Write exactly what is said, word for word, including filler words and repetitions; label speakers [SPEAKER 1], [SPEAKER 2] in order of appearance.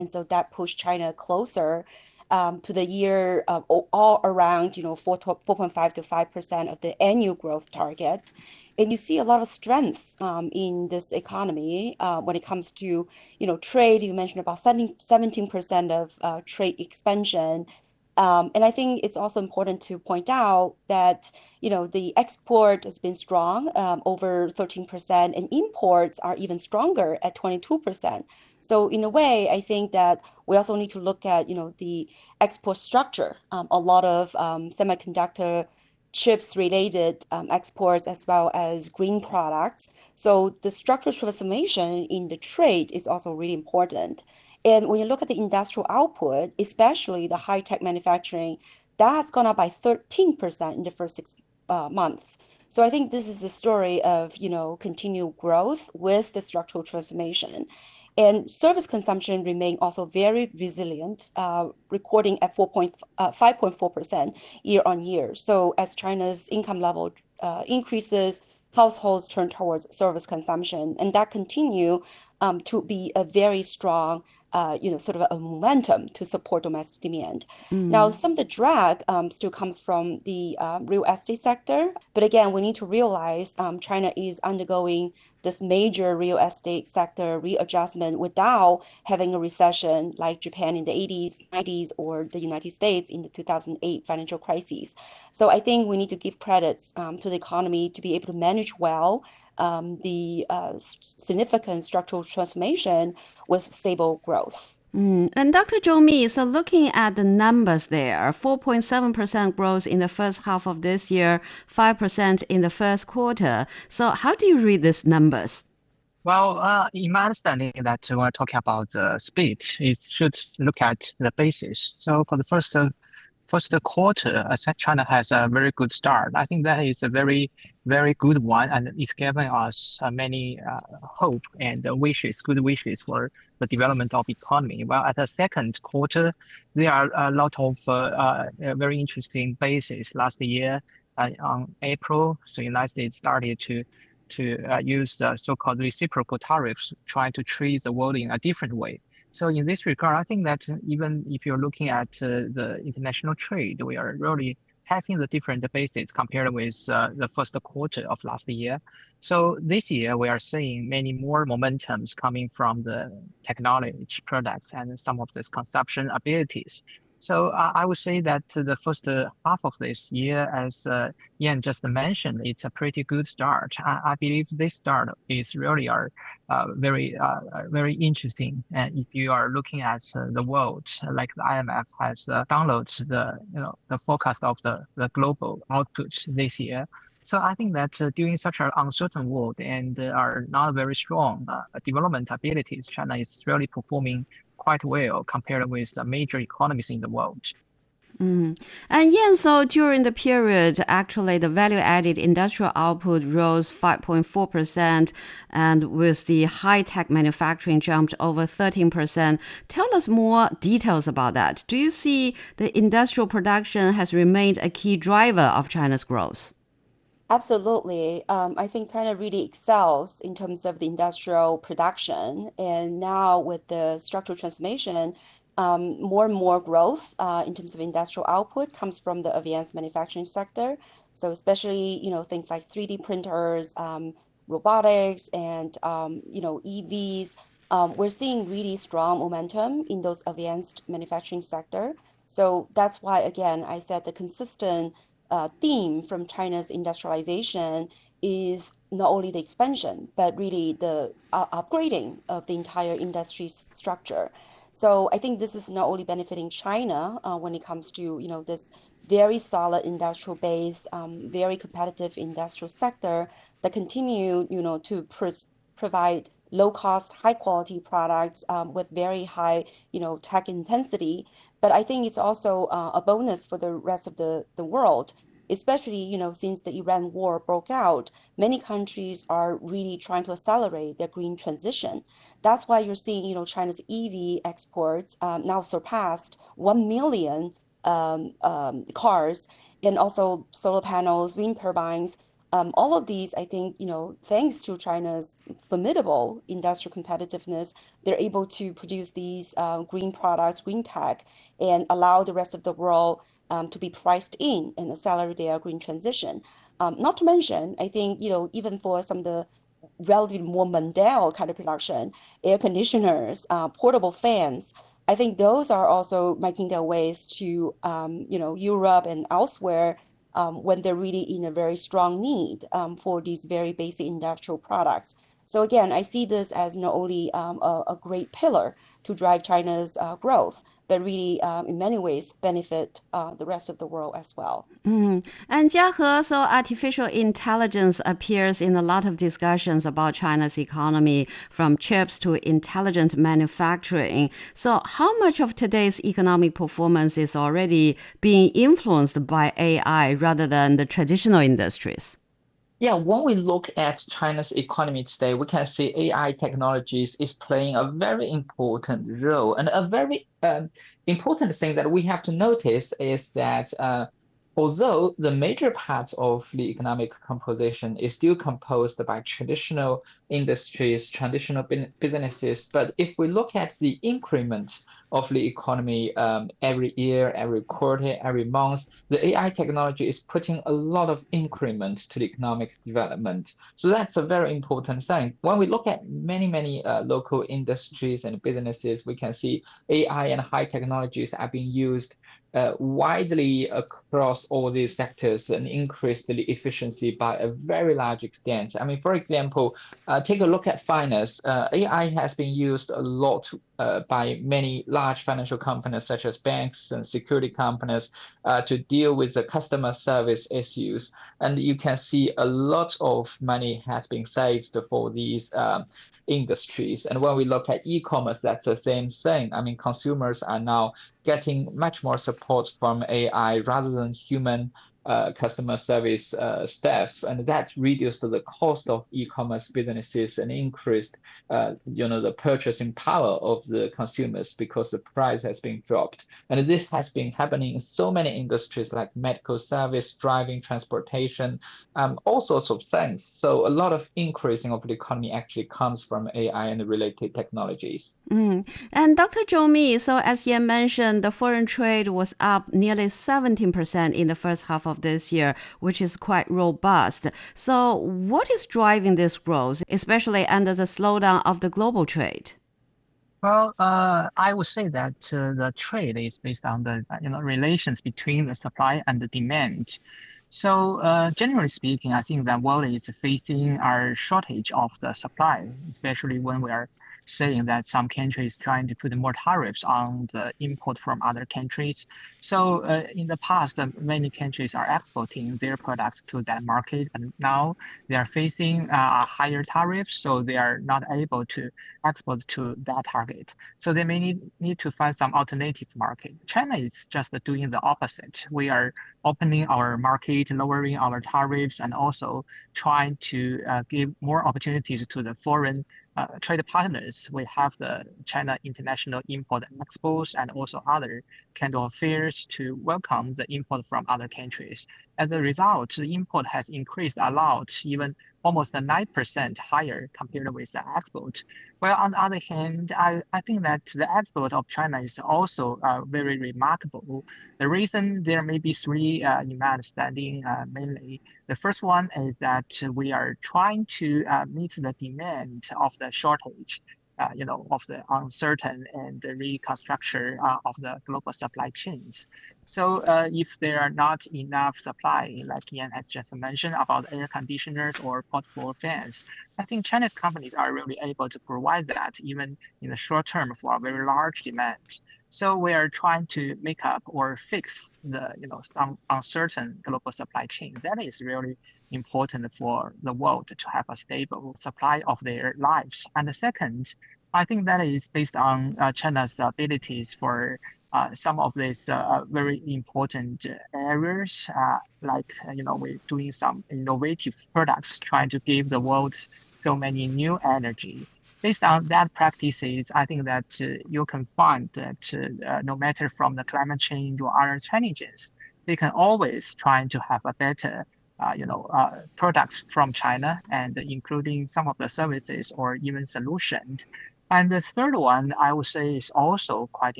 [SPEAKER 1] And so that pushed China closer um, to the year uh, all around, you know, four, four point five to five percent of the annual growth target. And you see a lot of strengths um, in this economy uh, when it comes to, you know, trade. You mentioned about seventeen percent of uh, trade expansion. Um, and I think it's also important to point out that, you know, the export has been strong, um, over thirteen percent, and imports are even stronger at twenty-two percent. So in a way, I think that we also need to look at, you know, the export structure. Um, a lot of um, semiconductor chips related um, exports as well as green products. So the structural transformation in the trade is also really important. And when you look at the industrial output, especially the high-tech manufacturing, that has gone up by thirteen percent in the first six uh, months. So I think this is a story of, you know, continued growth with the structural transformation. And service consumption remained also very resilient, uh, recording at four point, uh, five point four percent year on year. So as China's income level uh, increases, households turn towards service consumption, and that continue um, to be a very strong, uh, you know, sort of a momentum to support domestic demand. Now,
[SPEAKER 2] Mm.
[SPEAKER 1] some of the drag um, still comes from the um, real estate sector, but again, we need to realize um, China is undergoing this major real estate sector readjustment without having a recession like Japan in the eighties, nineties, or the United States in the two thousand eight financial crisis. So I think we need to give credits um, to the economy to be able to manage well um, the uh, significant structural transformation with stable growth.
[SPEAKER 2] Mm. And Doctor Zhou Mi, so looking at the numbers there, four point seven percent growth in the first half of this year, five percent in the first quarter. So how do you read these numbers?
[SPEAKER 3] Well, uh, in my understanding that when we're talking about the speed, it should look at the basis. So for the first uh, first quarter, I said China has a very good start. I think that is a very, very good one, and it's given us uh, many uh, hope and uh, wishes, good wishes for the development of economy. Well, at the second quarter, there are a lot of uh, uh, very interesting bases. Last year, uh, on April, so United States started to to uh, use the so-called reciprocal tariffs, trying to treat the world in a different way. So in this regard, I think that even if you're looking at uh, the international trade, we are really having the different bases compared with uh, the first quarter of last year. So this year, we are seeing many more momentums coming from the technology products and some of this consumption abilities. So uh, I would say that the first uh, half of this year, as uh, Yan just mentioned, it's a pretty good start. I, I believe this start is really our uh, very uh, uh, very interesting. And if you are looking at uh, the world, like the I M F has uh, downloaded the you know the forecast of the, the global output this year. So I think that uh, during such an uncertain world and uh, are not very strong uh, development abilities, China is really performing quite well compared with the major economies in the world.
[SPEAKER 2] Mm. And yeah, so during the period, actually, the value-added industrial output rose five point four percent, and with the high-tech manufacturing jumped over thirteen percent. Tell us more details about that. Do you see the industrial production has remained a key driver of China's growth?
[SPEAKER 1] Absolutely. Um, I think China really excels in terms of the industrial production. And now with the structural transformation, um, more and more growth uh, in terms of industrial output comes from the advanced manufacturing sector. So especially, you know, things like three D printers, um, robotics, and, um, you know, E Vs. Um, we're seeing really strong momentum in those advanced manufacturing sector. So that's why, again, I said the consistent uh, theme from China's industrialization is not only the expansion, but really the uh, upgrading of the entire industry structure. So I think this is not only benefiting China uh, when it comes to, you know, this very solid industrial base, um, very competitive industrial sector that continue, you know, to pres provide low cost, high quality products um, with very high, you know, tech intensity. But I think it's also uh, a bonus for the rest of the, the world, especially, you know, since the Iran war broke out, many countries are really trying to accelerate their green transition. That's why you're seeing, you know, China's E V exports um, now surpassed one million um, um, cars, and also solar panels, wind turbines. Um, all of these, I think, you know, thanks to China's formidable industrial competitiveness, they're able to produce these uh, green products, green tech, and allow the rest of the world um, to be priced in and accelerate their green transition. Um, not to mention, I think, you know, even for some of the relatively more mundane kind of production, air conditioners, uh, portable fans, I think those are also making their ways to, um, you know, Europe and elsewhere um, when they're really in a very strong need um, for these very basic industrial products. So again, I see this as not only um, a, a great pillar to drive China's uh, growth, but really um, in many ways benefit uh, the rest of the world as well.
[SPEAKER 2] Mm. And Jiahe, so artificial intelligence appears in a lot of discussions about China's economy, from chips to intelligent manufacturing. So, how much of today's economic performance is already being influenced by A I rather than the traditional industries?
[SPEAKER 4] Yeah, when we look at China's economy today, we can see A I technologies is playing a very important role. And a very um, important thing that we have to notice is that uh, although the major part of the economic composition is still composed by traditional industries, traditional bin- businesses, but if we look at the increment of the economy um, every year, every quarter, every month, the A I technology is putting a lot of increment to the economic development. So that's a very important thing. When we look at many, many uh, local industries and businesses, we can see A I and high technologies are being used uh, widely across all these sectors and increase the efficiency by a very large extent. I mean, for example, uh, take a look at finance. Uh, A I has been used a lot uh, by many large financial companies such as banks and security companies uh, to deal with the customer service issues. And you can see a lot of money has been saved for these uh, industries. And when we look at e-commerce, that's the same thing. I mean, consumers are now getting much more support from A I rather than human uh, customer service uh, staff, and that reduced the cost of e-commerce businesses and increased, uh, you know, the purchasing power of the consumers because the price has been dropped. And this has been happening in so many industries like medical service, driving, transportation, um, all sorts of things. So a lot of increasing of the economy actually comes from A I and related technologies.
[SPEAKER 2] Mm. And Doctor Zhou Mi, so as Yan mentioned, the foreign trade was up nearly seventeen percent in the first half of this year, which is quite robust. So what is driving this growth, especially under the slowdown of the global trade?
[SPEAKER 3] Well, uh, I would say that uh, the trade is based on the uh, you know relations between the supply and the demand. So uh, generally speaking, I think that world is facing a shortage of the supply, especially when we are saying that some countries trying to put more tariffs on the import from other countries. So uh, in the past, uh, many countries are exporting their products to that market, and now they are facing uh, higher tariffs, so they are not able to export to that target. So they may need, need to find some alternative market. China is just doing the opposite. We are opening our market, lowering our tariffs, and also trying to uh, give more opportunities to the foreign uh, trade partners. We have the China International Import Expos and also other kind of fairs to welcome the import from other countries. As a result, the import has increased a lot, even almost nine percent higher compared with the export. Well, on the other hand, I, I think that the export of China is also uh, very remarkable. The reason there may be three, uh, in my understanding, uh, mainly. The first one is that we are trying to uh, meet the demand of the shortage, uh, you know, of the uncertain and the reconstruction uh, of the global supply chains. So uh, if there are not enough supply, like Yan has just mentioned about air conditioners or portable fans, I think Chinese companies are really able to provide that even in the short term for a very large demand. So we are trying to make up or fix the, you know, some uncertain global supply chain. That is really important for the world to have a stable supply of their lives. And the second, I think that is based on uh, China's abilities for uh, some of these uh, very important areas, uh, like, you know, we're doing some innovative products, trying to give the world so many new energy. Based on that practices, I think that uh, you can find that uh, no matter from the climate change or other challenges, they can always try to have a better uh, you know, uh, products from China, and including some of the services or even solutions. And the third one, I would say, is also quite